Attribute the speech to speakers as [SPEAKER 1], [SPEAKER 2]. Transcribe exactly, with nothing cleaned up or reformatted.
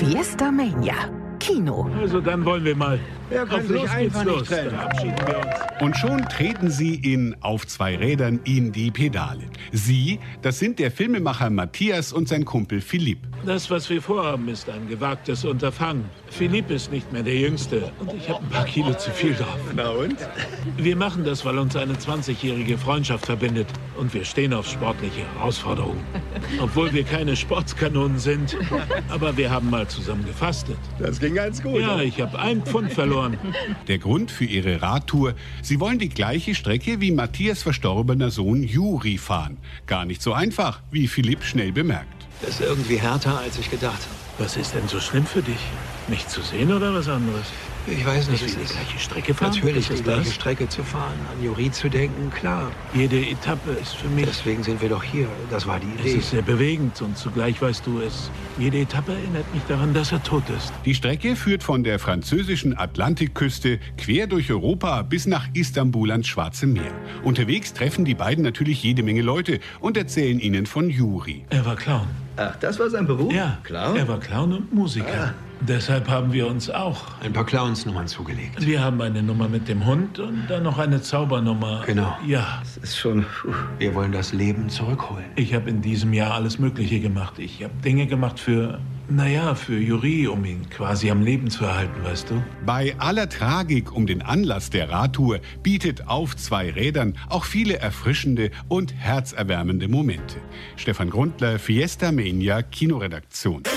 [SPEAKER 1] Fiesta Mania. Kino.
[SPEAKER 2] Also dann wollen wir mal.
[SPEAKER 3] Ja, kann
[SPEAKER 2] Auf
[SPEAKER 3] sich
[SPEAKER 2] los
[SPEAKER 3] einfach
[SPEAKER 2] geht's
[SPEAKER 3] nicht
[SPEAKER 2] los.
[SPEAKER 3] trennen.
[SPEAKER 2] Verabschieden wir uns.
[SPEAKER 4] Und schon treten sie in Auf zwei Rädern in die Pedale. Sie, das sind der Filmemacher Matthias und sein Kumpel Philipp.
[SPEAKER 2] Das, was wir vorhaben, ist ein gewagtes Unterfangen. Philipp ist nicht mehr der Jüngste und ich habe ein paar Kilo zu viel drauf.
[SPEAKER 3] Na und?
[SPEAKER 2] Wir machen das, weil uns eine zwanzigjährige Freundschaft verbindet. Und wir stehen auf sportliche Herausforderungen. Obwohl wir keine Sportskanonen sind. Aber wir haben mal zusammen gefastet.
[SPEAKER 3] Das ging ganz gut.
[SPEAKER 2] Ja, ich habe ein Pfund verloren.
[SPEAKER 4] Der Grund für ihre Radtour: Sie wollen die gleiche Strecke wie Matthias' verstorbener Sohn Juri fahren. Gar nicht so einfach, wie Philipp schnell bemerkt.
[SPEAKER 5] Das ist irgendwie härter, als ich gedacht habe.
[SPEAKER 2] Was ist denn so schlimm für dich? Mich zu sehen oder was anderes?
[SPEAKER 5] Ich weiß nicht,
[SPEAKER 2] Dass
[SPEAKER 5] wie
[SPEAKER 2] wir
[SPEAKER 5] es
[SPEAKER 2] die
[SPEAKER 5] ist.
[SPEAKER 2] gleiche Strecke fahren?
[SPEAKER 5] Natürlich
[SPEAKER 2] Ist
[SPEAKER 5] die gleiche
[SPEAKER 2] das?
[SPEAKER 5] Strecke zu fahren, an Juri zu denken, klar.
[SPEAKER 2] Jede Etappe ist für mich...
[SPEAKER 5] Deswegen sind wir doch hier. Das war die
[SPEAKER 2] Es
[SPEAKER 5] Idee.
[SPEAKER 2] ist sehr bewegend und zugleich weißt du es. Jede Etappe erinnert mich daran, dass er tot ist.
[SPEAKER 4] Die Strecke führt von der französischen Atlantikküste quer durch Europa bis nach Istanbul ans Schwarze Meer. Unterwegs treffen die beiden natürlich jede Menge Leute und erzählen ihnen von Juri.
[SPEAKER 2] Er war Clown.
[SPEAKER 3] Ach, das war sein Beruf?
[SPEAKER 2] Ja,
[SPEAKER 3] Klar.
[SPEAKER 2] er war Clown und Musiker. Deshalb haben wir uns auch.
[SPEAKER 5] Ein paar Clownsnummern zugelegt.
[SPEAKER 2] Wir haben eine Nummer mit dem Hund und dann noch eine Zaubernummer.
[SPEAKER 5] Genau.
[SPEAKER 2] Ja,
[SPEAKER 3] Das ist schon... Puh.
[SPEAKER 5] Wir wollen das Leben zurückholen.
[SPEAKER 2] ich habe in diesem Jahr alles Mögliche gemacht. Ich habe Dinge gemacht für, naja, für Juri, um ihn quasi am Leben zu erhalten, weißt du?
[SPEAKER 4] Bei aller Tragik um den Anlass der Radtour bietet Auf zwei Rädern auch viele erfrischende und herzerwärmende Momente. Stefan Grundler, Fiesta Mania, Kinoredaktion.